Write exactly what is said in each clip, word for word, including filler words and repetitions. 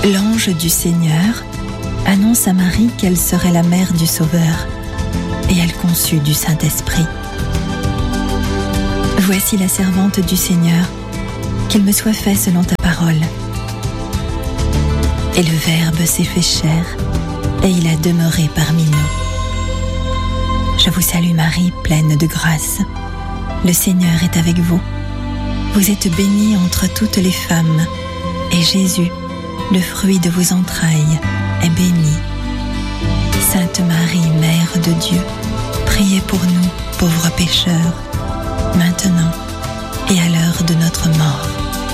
L'ange du Seigneur annonce à Marie qu'elle serait la mère du Sauveur, et elle conçut du Saint-Esprit. Voici la servante du Seigneur, qu'il me soit fait selon ta parole. Et le Verbe s'est fait chair, et il a demeuré parmi nous. Je vous salue Marie, pleine de grâce. Le Seigneur est avec vous. Vous êtes bénie entre toutes les femmes, et Jésus, le fruit de vos entrailles, est béni. Sainte Marie, Mère de Dieu, priez pour nous, pauvres pécheurs, maintenant et à l'heure de notre mort.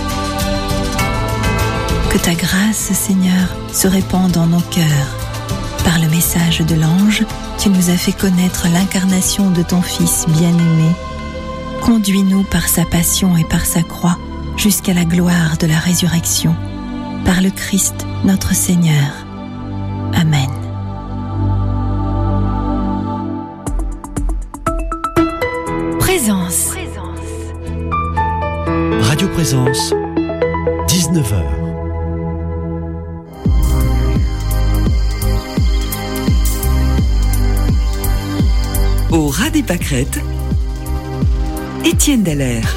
Que ta grâce, Seigneur, se répande dans nos cœurs. Par le message de l'ange, tu nous as fait connaître l'incarnation de ton Fils bien-aimé. Conduis-nous par sa passion et par sa croix jusqu'à la gloire de la résurrection. Par le Christ, notre Seigneur. Amen. Présence. Radio Présence, dix-neuf heures. Au ras des pâquerettes, Étienne Dallaire.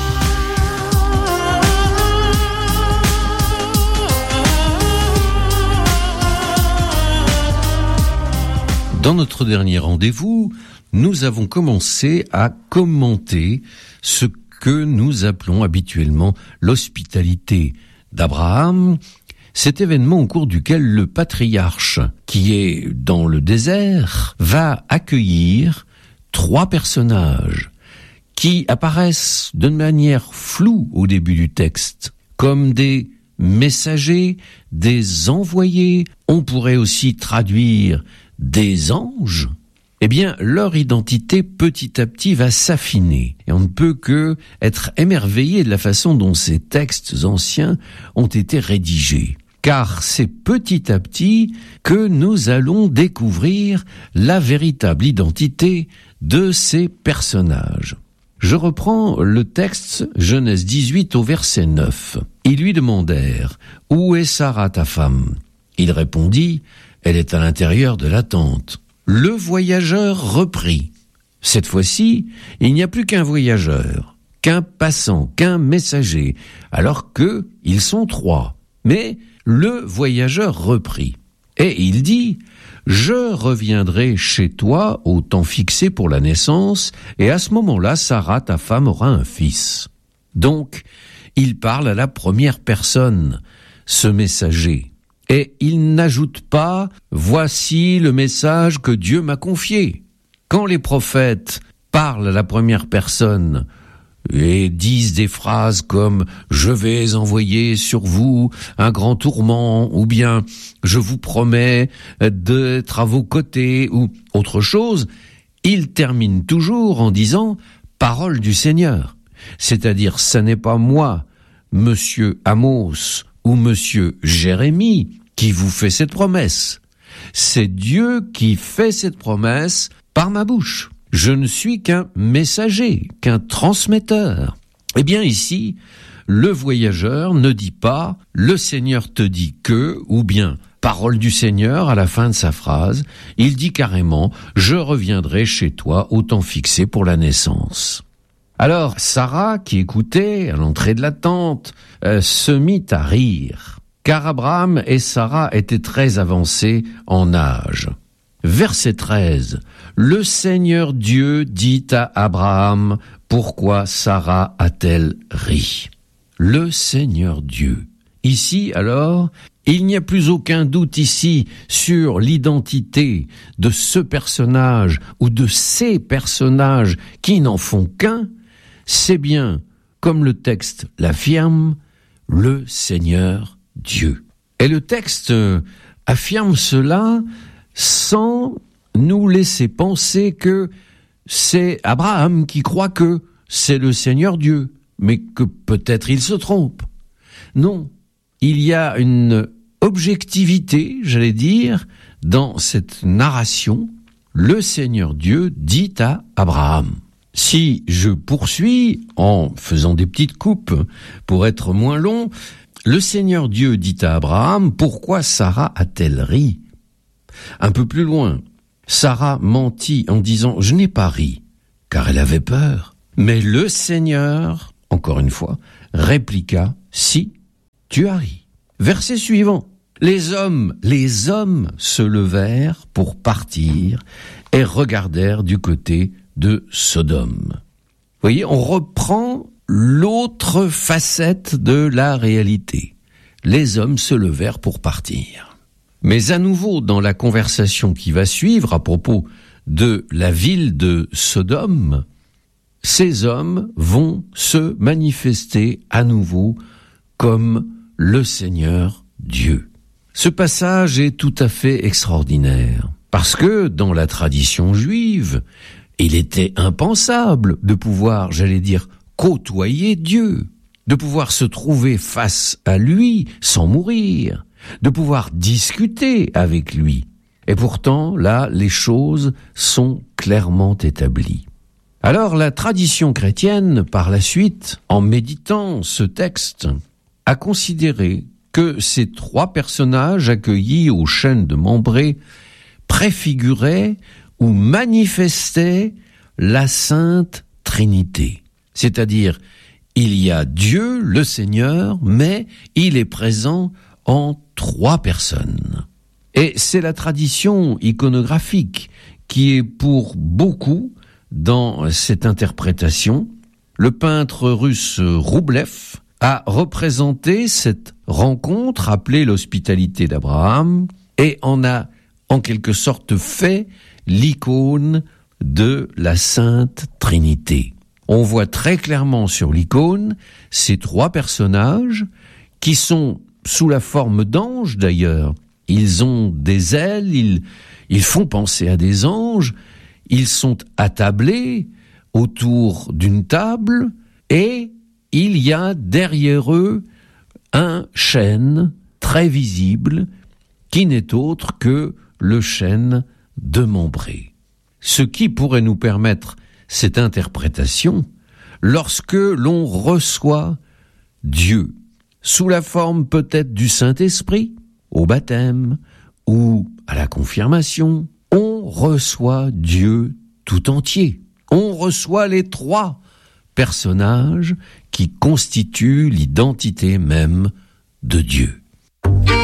Dans notre dernier rendez-vous, nous avons commencé à commenter ce que nous appelons habituellement l'hospitalité d'Abraham, cet événement au cours duquel le patriarche, qui est dans le désert, va accueillir trois personnages qui apparaissent de manière floue au début du texte, comme des messagers, des envoyés. On pourrait aussi traduire des anges. Eh bien, leur identité petit à petit va s'affiner. Et on ne peut que être émerveillé de la façon dont ces textes anciens ont été rédigés. Car c'est petit à petit que nous allons découvrir la véritable identité de ces personnages. Je reprends le texte Genèse dix-huit au verset neuf. Ils lui demandèrent « Où est Sarah ta femme ?» Il répondit « Elle est à l'intérieur de la tente. » Le voyageur reprit. Cette fois-ci, il n'y a plus qu'un voyageur, qu'un passant, qu'un messager, alors que ils sont trois. Mais le voyageur reprit. Et il dit « Je reviendrai chez toi au temps fixé pour la naissance, et à ce moment-là, Sarah, ta femme, aura un fils. » Donc, il parle à la première personne, ce messager. Et il n'ajoute pas « Voici le message que Dieu m'a confié ». Quand les prophètes parlent à la première personne et disent des phrases comme « Je vais envoyer sur vous un grand tourment » ou bien « Je vous promets d'être à vos côtés » ou autre chose, ils terminent toujours en disant « Parole du Seigneur ». C'est-à-dire, ça n'est pas moi, Monsieur Amos, ou Monsieur Jérémie qui vous fait cette promesse. C'est Dieu qui fait cette promesse par ma bouche. Je ne suis qu'un messager, qu'un transmetteur. Eh bien ici, le voyageur ne dit pas « le Seigneur te dit que » ou bien « parole du Seigneur » à la fin de sa phrase. Il dit carrément « je reviendrai chez toi au temps fixé pour la naissance ». Alors, Sarah, qui écoutait à l'entrée de la tente, euh, se mit à rire, car Abraham et Sarah étaient très avancés en âge. Verset treize. Le Seigneur Dieu dit à Abraham, pourquoi Sarah a-t-elle ri? Le Seigneur Dieu. Ici, alors, il n'y a plus aucun doute ici sur l'identité de ce personnage ou de ces personnages qui n'en font qu'un. C'est bien, comme le texte l'affirme, le Seigneur Dieu. Et le texte affirme cela sans nous laisser penser que c'est Abraham qui croit que c'est le Seigneur Dieu, mais que peut-être il se trompe. Non, il y a une objectivité, j'allais dire, dans cette narration. Le Seigneur Dieu dit à Abraham. Si je poursuis en faisant des petites coupes pour être moins long, le Seigneur Dieu dit à Abraham, pourquoi Sarah a-t-elle ri? Un peu plus loin, Sarah mentit en disant, je n'ai pas ri, car elle avait peur. Mais le Seigneur, encore une fois, répliqua, si, tu as ri. Verset suivant. Les hommes, les hommes se levèrent pour partir et regardèrent du côté de Sodome. Vous voyez, on reprend l'autre facette de la réalité. Les hommes se levèrent pour partir. Mais à nouveau, dans la conversation qui va suivre à propos de la ville de Sodome, ces hommes vont se manifester à nouveau comme le Seigneur Dieu. Ce passage est tout à fait extraordinaire, parce que dans la tradition juive, il était impensable de pouvoir, j'allais dire, côtoyer Dieu, de pouvoir se trouver face à lui sans mourir, de pouvoir discuter avec lui. Et pourtant, là, les choses sont clairement établies. Alors, la tradition chrétienne, par la suite, en méditant ce texte, a considéré que ces trois personnages accueillis au chêne de Mambré préfiguraient ou manifestaient la Sainte Trinité. C'est-à-dire, il y a Dieu, le Seigneur, mais il est présent en trois personnes. Et c'est la tradition iconographique qui est pour beaucoup dans cette interprétation. Le peintre russe Roublev a représenté cette rencontre appelée l'hospitalité d'Abraham et en a en quelque sorte fait l'icône de la Sainte Trinité. On voit très clairement sur l'icône ces trois personnages qui sont sous la forme d'anges d'ailleurs. Ils ont des ailes, ils, ils font penser à des anges, ils sont attablés autour d'une table et il y a derrière eux un chêne très visible qui n'est autre que le chêne de Mambré. Ce qui pourrait nous permettre cette interprétation lorsque l'on reçoit Dieu sous la forme peut-être du Saint-Esprit au baptême ou à la confirmation. On reçoit Dieu tout entier. On reçoit les trois personnages qui constituent l'identité même de Dieu.